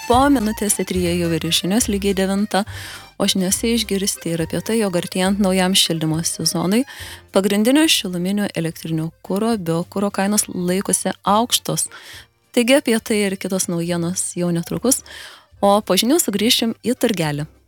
Po minutės eteryje jau ir žinios lygiai 9, o žiniose išgirsti ir apie tai, jog artėjant naujam šildymo sezonui pagrindinio šiluminio elektrinio kuro, biokuro kainos laikosi aukštos. Taigi apie tai ir kitos naujienos jau netrukus, o po žinių sugrįšim į turgelį.